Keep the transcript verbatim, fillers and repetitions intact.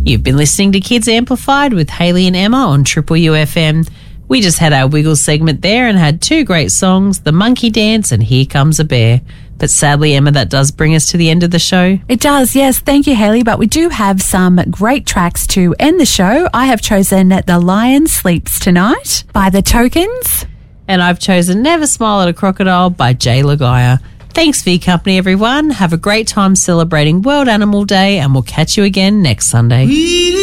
You've been listening to Kids Amplified with Hayley and Emma on Triple U F M. We just had our Wiggles segment there and had two great songs, The Monkey Dance and Here Comes a Bear. But sadly, Emma, that does bring us to the end of the show. It does, yes. Thank you, Hayley. But we do have some great tracks to end the show. I have chosen The Lion Sleeps Tonight by The Tokens. And I've chosen Never Smile at a Crocodile by Jay Lagaya. Thanks for your company, everyone. Have a great time celebrating World Animal Day, and we'll catch you again next Sunday.